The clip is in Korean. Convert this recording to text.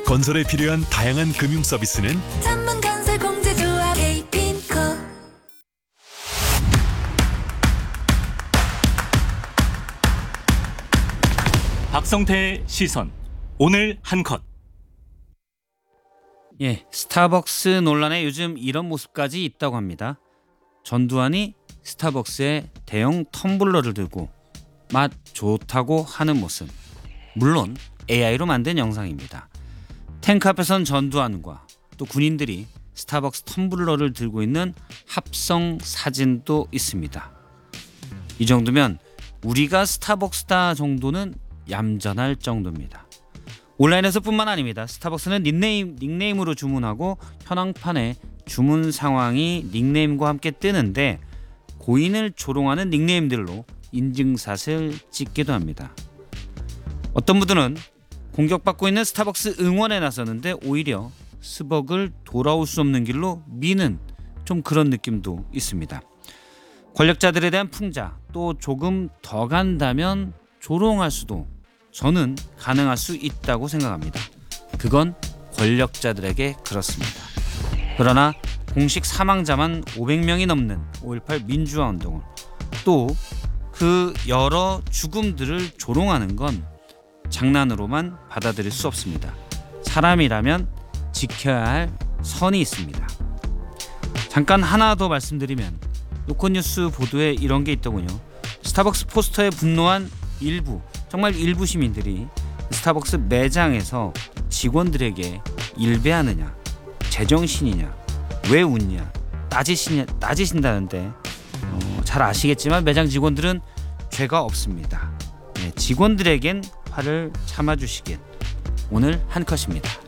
건설에 필요한 다양한 금융 서비스는 전문건설 공제조합 KP인코. 박성태의 시선 오늘 한 컷. 스타벅스 논란에 요즘 이런 모습까지 있다고 합니다. 전두환이 스타벅스에 대형 텀블러를 들고 맛 좋다고 하는 모습. 물론 AI로 만든 영상입니다. 탱크 앞에선 전두환과 또 군인들이 스타벅스 텀블러를 들고 있는 합성 사진도 있습니다. 이 정도면 우리가 스타벅스다 정도는 얌전할 정도입니다. 온라인에서뿐만 아닙니다. 스타벅스는 닉네임으로 주문하고 현황판에 주문 상황이 닉네임과 함께 뜨는데 고인을 조롱하는 닉네임들로 인증샷을 찍기도 합니다. 어떤 분들은 공격받고 있는 스타벅스 응원에 나서는데 오히려 스벅을 돌아올 수 없는 길로 미는 좀 그런 느낌도 있습니다. 권력자들에 대한 풍자, 또 조금 더 간다면 조롱할 수도 저는 가능할 수 있다고 생각합니다. 그건 권력자들에게 그렇습니다. 그러나 공식 사망자만 500명이 넘는 5.18 민주화 운동을 또 그 여러 죽음들을 조롱하는 건 장난으로만 받아들일 수 없습니다. 사람이라면 지켜야 할 선이 있습니다. 잠깐 하나 더 말씀드리면 요컨뉴스 보도에 이런 게 있더군요. 스타벅스 포스터에 분노한 정말 일부 시민들이 스타벅스 매장에서 직원들에게 일배하느냐, 제정신이냐, 왜 웃냐 따지신다는데 잘 아시겠지만 매장 직원들은 죄가 없습니다. 직원들에겐 화를 참아주시길. 오늘 한 컷입니다.